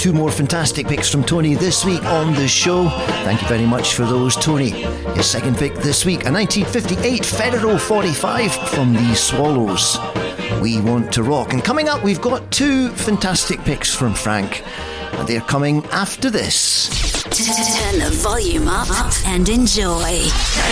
2 more fantastic picks from Tony this week on the show. Thank you very much for those, Tony. His second pick this week, a 1958 Federal 45 from the Swallows, We Want to Rock. And coming up, we've got 2 fantastic picks from Frank, and they're coming after this. Turn the volume up and enjoy.